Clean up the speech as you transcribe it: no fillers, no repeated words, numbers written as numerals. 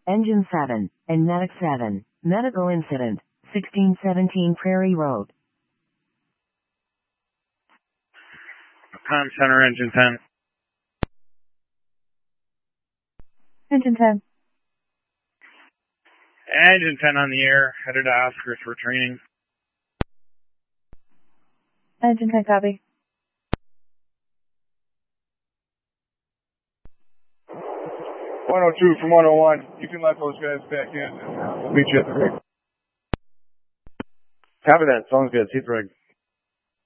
Engine 7, and Medic 7, medical incident, 1617 Prairie Road. Comm Center, Engine 10. Engine 10. Engine 10 on the air, headed to Oscars for training. Engine 10, copy. 102 from 101. You can let those guys back in. We'll meet you at the rig. Copy that. Sounds good. See you at the rig.